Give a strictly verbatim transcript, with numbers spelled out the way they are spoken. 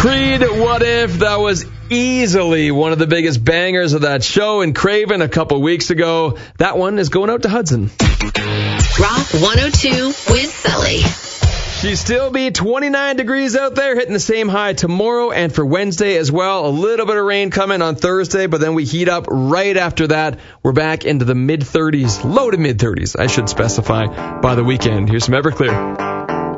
Creed, What If? That was easily one of the biggest bangers of that show in Craven a couple weeks ago. That one is going out to Hudson. Rock one oh two with Sully. She'll still be twenty-nine degrees out there, hitting the same high tomorrow and for Wednesday as well. A little bit of rain coming on Thursday, but then we heat up right after that. We're back into the mid thirties, low to mid thirties, I should specify, by the weekend. Here's some Everclear.